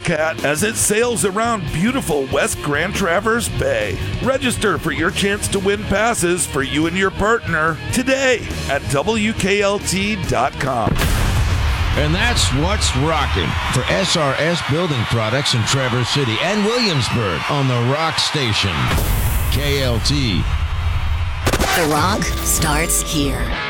Bearcat as it sails around beautiful West Grand Traverse Bay. Register for your chance to win passes for you and your partner today at WKLT.com. And that's what's rocking for SRS Building Products in Traverse City and Williamsburg on the Rock Station. KLT. The Rock starts here.